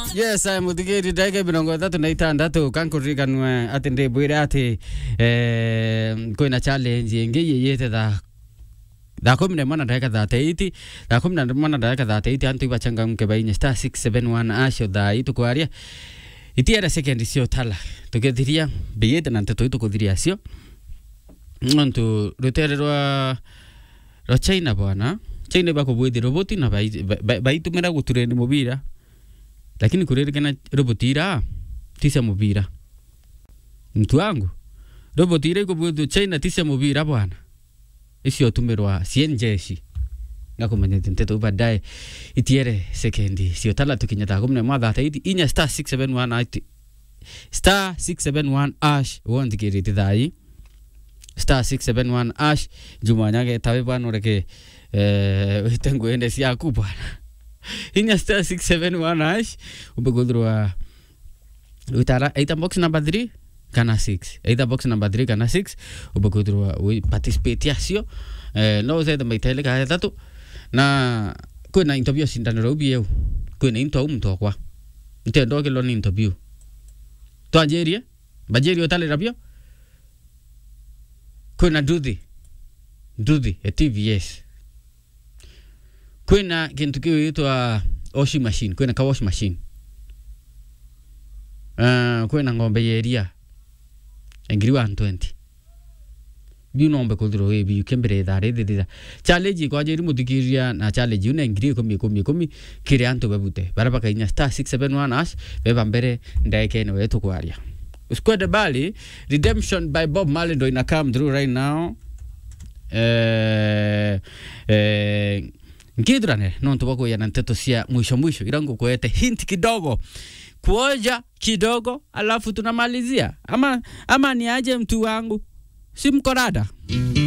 Yes, I muthigiri ndege mirongo itatu na itandatu kankuriganwe ati ndibwire ati kwina challenge ingi yiyete tha 11 na dakika 38 11 na dakika 38 antu ibachanga mke bainye star 671 asho da itukwaria itiara second sio tala tukethiria biyete na nteto itukuthiria sio ntu rutererwa ro China bwana China bakubwithi roboti na baitumira gutureni mubira lakini kurerekana robotira tisa mubira mtu wangu robotira ikubwithi China tisa mubira bwana isio tumirwa sienjeshi ngakumenya nteto badaye itiere second sio tala tukinyata kumne mwa inya star 671 star 671 ash wondigiriti thai star 671 ash jumanyage tawe bwana reke witengu ende sia kubana inya star 671 ash ubegudrwa utara eta box number 3 kana 6 eta box number 3 kana 6 ubegudrwa we participate yasio no zeda maitele ka tatu na kuna interview sindano robi eu kuna into mtu kwa ntendo ke lo interview to ajeria bajerio tale rabio kuna dudhi TVS kuna kintu kiitwa washing machine kuna ka wash machine kuna ngombe yeria engiri 120 binombe kodro we kembere dare de challenge ko ajeri mutikiria na challenge une ngiri 10 kire anto babute barabaka inya star 671 ash beba mbere ndaike no wetu kwaria Squad Bali Redemption by Bob Marley do ina come through right now nkidrane no ntubako ya nteto sia mwisho irangu kuete hint kidogo kuoja kidogo alafu tunamalizia ama ni aje mtu wangu simkorada